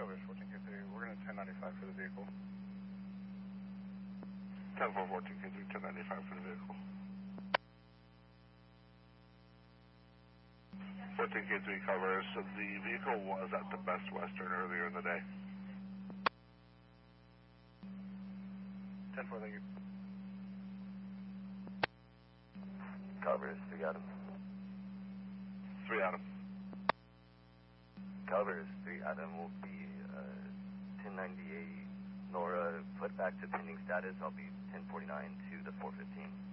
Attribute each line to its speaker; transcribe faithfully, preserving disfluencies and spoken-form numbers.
Speaker 1: Covers, fourteen K three. We're going to ten ninety-five for the vehicle. ten four, fourteen K three, ten ninety-five for the vehicle. fourteen K three covers. So the vehicle was at the Best Western earlier in the day. ten four, thank you.
Speaker 2: Covers, three Adam.
Speaker 1: three Adam.
Speaker 2: Covers, three Adam will be uh, ten ninety-eight. Nora, put back to pending status. I'll be ten forty-nine to the four fifteen.